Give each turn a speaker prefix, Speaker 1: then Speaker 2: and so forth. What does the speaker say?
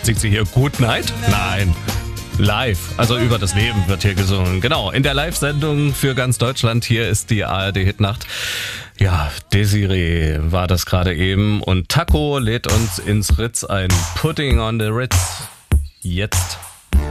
Speaker 1: Singt sie hier Good Night? Nein. Live, also über das Leben wird hier gesungen. Genau, in der Live-Sendung für ganz Deutschland. Hier ist die ARD-Hitnacht. Ja, Desiree war das gerade eben und Taco lädt uns ins Ritz ein. Pudding on the Ritz. Jetzt.